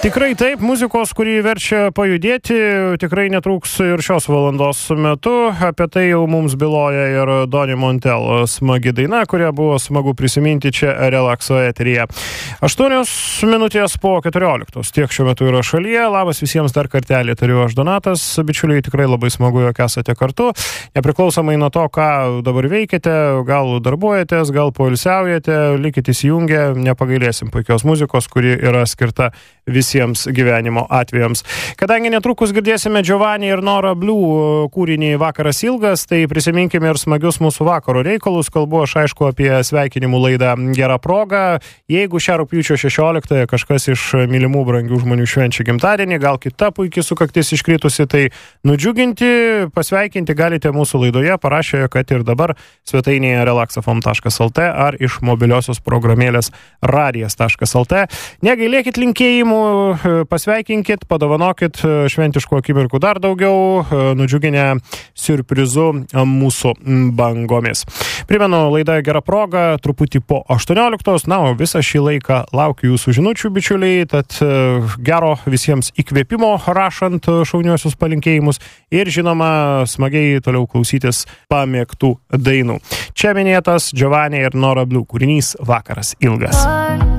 Tikrai taip, muzikos, kurį verčia pajudėti, tikrai netrūks ir šios valandos metu. Apie tai jau mums byloja ir Doni Montel smagi daina, kurią buvo smagu prisiminti čia Relakso eteryje. 8 minutės po 14. Tiek šiuo metu yra šalyje. Labas visiems dar kartelį, tariu aš Donatas. Bičiuliai, tikrai labai smagu, jog esate kartu. Nepriklausomai nuo to, ką dabar veikiate, gal darbuojatės, gal poilsiaujate, likite įsijungę, nepagailėsim puikios muzikos, kuri yra skirta visiems gyvenimo atvejams. Kadangi netrukus girdėsime Giovanni ir Nora Blue kūrinį Vakaras ilgas, tai prisiminkime ir smagius mūsų vakaro reikalus. Kalbu aš aišku apie sveikinimų laidą Gera proga. Jeigu šią rugpjūčio 16 kažkas iš mylimų brangių žmonių švenčia gimtadienį, gal kita puikiai sukaktis iškritusi, tai nudžiuginti, pasveikinti galite mūsų laidoje, parašę, kad ir dabar svetainėje relaxafm.lt ar iš mobiliosios programėlės radijas.lt. Negailėkit linkėjimų, pasveikinkit, padovanokit šventiškų akimirkų dar daugiau, nudžiuginę siurprizu mūsų bangomis. Primenu, laida Gera proga, truputį po 18, na, o visą šį laiką laukiu jūsų žinučių, bičiuliai, tad gero visiems įkvėpimo rašant šauniuosius palinkėjimus ir, žinoma, smagiai toliau klausytis pamėgtų dainų. Čia minėtas Giovanni ir Nora Blue kūrinys Vakaras ilgas.